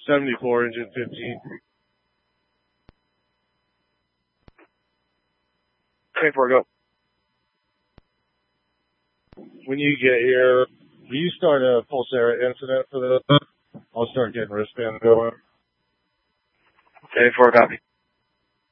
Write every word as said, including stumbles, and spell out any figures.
seventy-four, engine fifteen. ten four, go. When you get here, will you start a Pulsera incident for this? I'll start getting wristband going. ten four, copy.